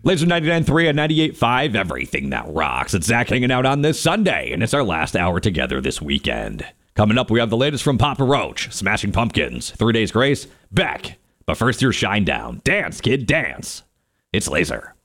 Laser 99.3 and 98.5, everything that rocks. It's Zach hanging out on this Sunday, and it's our last hour together this weekend. Coming up, we have the latest from Papa Roach, Smashing Pumpkins, 3 Days Grace, Beck. But first, your Shine Down. Dance, kid, dance. It's Laser.